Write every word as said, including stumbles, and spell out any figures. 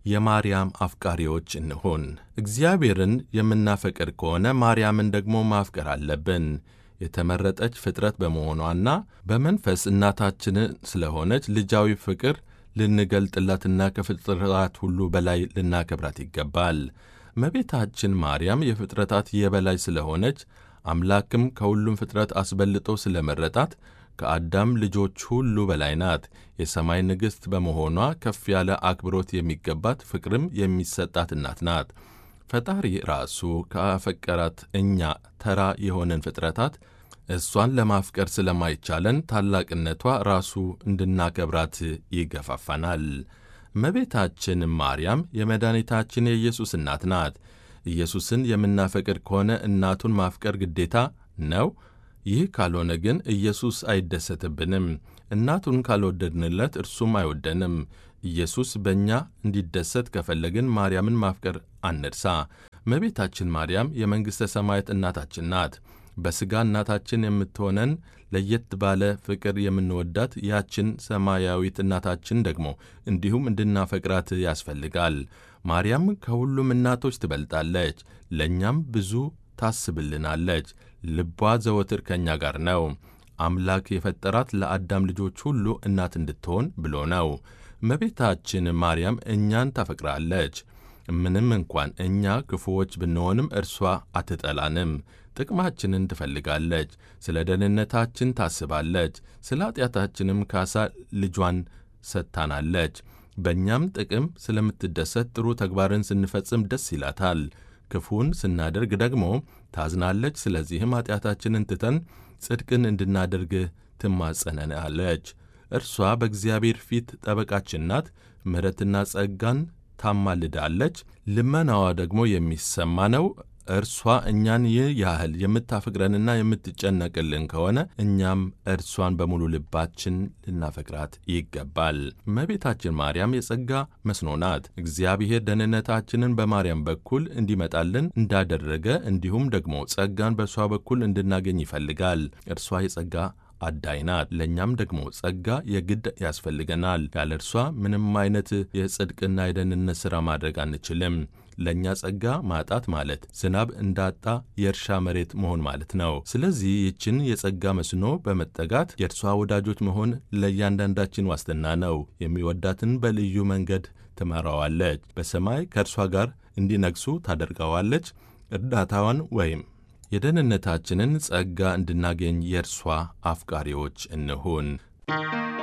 የማርያም አፍቃሪዎች እንሁን። እግዚአብሔርን የምናፈቅር ከሆነ ማርያምን ደግሞ ማፍቀር አለብን። የተመረጠች ፍጥረት በመሆኗና በመንፈስ እናታችን ስለሆነች ልጃዊ ፍቅር ልንገልጥላትና ከፍጥረታት ሁሉ በላይ ልናከብራት ይገባል። እመቤታችን ማርያም የፍጥረታት የበላይ ስለሆነች አምላክም ከሁሉም ፍጥረት አስበልጦ ስለመረጣት ከአዳም ልጆች ሁሉ በላይ ናት። የሰማይ ንግሥት በመሆኗ ከፍ ያለ አክብሮት የሚገባት ፍቅርም የሚሰጣት እናት ናት። ፈጣሪ ራሱ ካፈቀራት እኛ ተራ የሆነን ፍጥረታት እሷን ለማፍቀር ስለማይቻለን ታላቅነቷ ራሱ እንድናከብራት ይገፋፋናል። እመቤታችን ማርያም የመድኃኒታችን የኢየሱስ እናት ናት። ኢየሱስን የምናፈቅር ከሆነ እናቱን ማፍቀር ግዴታ ነው። ይህ ካልሆነ ግን ኢየሱስ አይደሰትብንም። እናቱን ካልወደድንለት እርሱም አይወደንም። ኢየሱስ በእኛ እንዲደሰት ከፈለግን ማርያምን ማፍቀር አንርሳ። እመቤታችን ማርያም የመንግሥተ ሰማያት እናታችን ናት። በሥጋ እናታችን የምትሆነን ለየት ባለ ፍቅር የምንወዳት ያችን ሰማያዊት እናታችን ደግሞ እንዲሁም እንድናፈቅራት ያስፈልጋል። ማርያም ከሁሉም እናቶች ትበልጣለች። ለእኛም ብዙ ታስብልናለች። ልቧ ዘወትር ከእኛ ጋር ነው። አምላክ የፈጠራት ለአዳም ልጆች ሁሉ እናት እንድትሆን ብሎ ነው። እመቤታችን ማርያም እኛን ታፈቅራለች። ምንም እንኳን እኛ ክፉዎች ብንሆንም እርሷ አትጠላንም። ጥቅማችንን ትፈልጋለች። ስለ ደህንነታችን ታስባለች። ስለ ኃጢአታችንም ካሳ ልጇን ሰጥታናለች። በእኛም ጥቅም ስለምትደሰት ጥሩ ተግባርን ስንፈጽም ደስ ይላታል። ክፉን ስናደርግ ደግሞ ታዝናለች። ስለዚህም ኃጢአታችንን ትተን ጽድቅን እንድናደርግ ትማጸነናለች። እርሷ በእግዚአብሔር ፊት ጠበቃችን ናት። ምሕረትና ጸጋን ታማልዳለች። ልመናዋ ደግሞ የሚሰማ ነው። እርሷ እኛን ይህ ያህል የምታፈቅረንና የምትጨነቅልን ከሆነ እኛም እርሷን በሙሉ ልባችን ልናፈቅራት ይገባል። እመቤታችን ማርያም የጸጋ መስኖ ናት። እግዚአብሔር ደህንነታችንን በማርያም በኩል እንዲመጣልን እንዳደረገ እንዲሁም ደግሞ ጸጋን በእርሷ በኩል እንድናገኝ ይፈልጋል። እርሷ የጸጋ አዳይ ናት። ለእኛም ደግሞ ጸጋ የግድ ያስፈልገናል። ያለ እርሷ ምንም አይነት የጽድቅና የደህንነት ሥራ ማድረግ አንችልም። ለእኛ ጸጋ ማጣት ማለት ዝናብ እንዳጣ የእርሻ መሬት መሆን ማለት ነው። ስለዚህ ይችን የጸጋ መስኖ በመጠጋት የእርሷ ወዳጆች መሆን ለእያንዳንዳችን ዋስትና ነው። የሚወዳትን በልዩ መንገድ ትመራዋለች። በሰማይ ከእርሷ ጋር እንዲነግሱ ታደርገዋለች። እርዳታዋን ወይም የደህንነታችንን ጸጋ እንድናገኝ የእርሷ አፍቃሪዎች እንሁን።